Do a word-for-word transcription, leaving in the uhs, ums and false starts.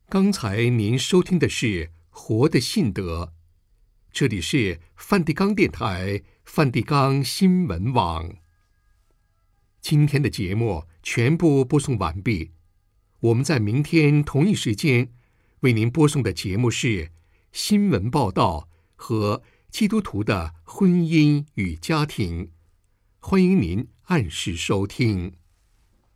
刚才您收听的是《活的信德》，这里是梵蒂冈电台、梵蒂冈新闻网。今天的节目全部播送完毕，我们在明天同一时间为您播送的节目是新闻报道和基督徒的婚姻与家庭，欢迎您按时收听。